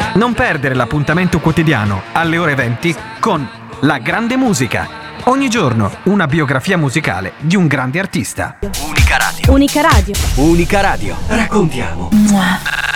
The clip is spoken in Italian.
Non perdere l'appuntamento quotidiano alle ore 20 con La Grande Musica. Ogni giorno una biografia musicale di un grande artista. Unica Radio. Unica Radio. Unica Radio. Raccontiamo.